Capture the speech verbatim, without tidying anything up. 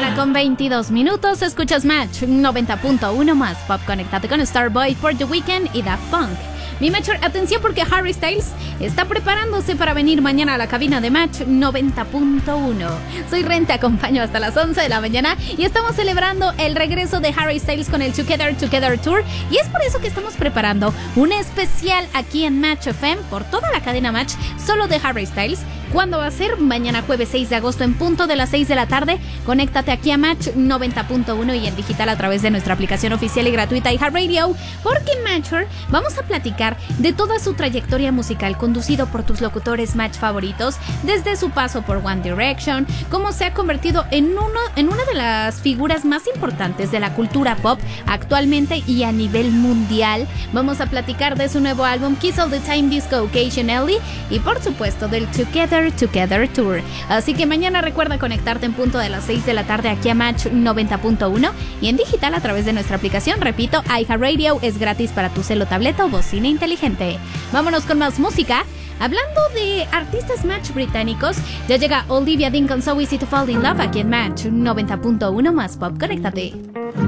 mañana con veintidós minutos. Escuchas Match noventa punto uno más Pop. Conéctate con Starboy, For The Weeknd y Daft Punk. Mi Matcher, atención porque Harry Styles está preparándose para venir mañana a la cabina de Match noventa punto uno. Soy Ren, te acompaño hasta las once de la mañana y estamos celebrando el regreso de Harry Styles con el Together Together Tour, y es por eso que estamos preparando un especial aquí en Match F M por toda la cadena Match, solo de Harry Styles. ¿Cuándo va a ser? Mañana jueves seis de agosto en punto de las seis de la tarde. Conéctate aquí a Match noventa punto uno y en digital a través de nuestra aplicación oficial y gratuita iHeartRadio, porque en Matcher vamos a platicar de toda su trayectoria musical, conducido por tus locutores Match favoritos, desde su paso por One Direction, cómo se ha convertido en, uno, en una de las figuras más importantes de la cultura pop actualmente y a nivel mundial. Vamos a platicar de su nuevo álbum Kiss All The Time Disco Occasionally y por supuesto del Together Together Tour. Así que mañana recuerda conectarte en punto de las seis de la tarde aquí a Match noventa punto uno y en digital a través de nuestra aplicación. Repito, iHeartRadio es gratis para tu celo, tableta o bocina inteligente. Vámonos con más música. Hablando de artistas Match británicos, ya llega Olivia Dean con So Easy To Fall In Love aquí en Match noventa punto uno más Pop. Conéctate.